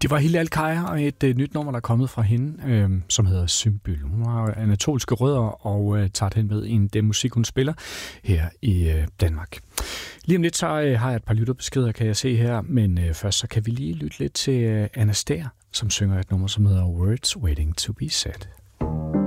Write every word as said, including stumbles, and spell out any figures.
Det var Hilal Kaya og et øh, nyt nummer, der er kommet fra hende, øh, som hedder Symbol. Hun har anatolske rødder og øh, tager den med i den musik, hun spiller her i øh, Danmark. Lige om lidt så øh, har jeg et par lytterbeskeder, kan jeg se her, men øh, først så kan vi lige lytte lidt til øh, Anastasia, som synger et nummer, som hedder Words Waiting to be Said.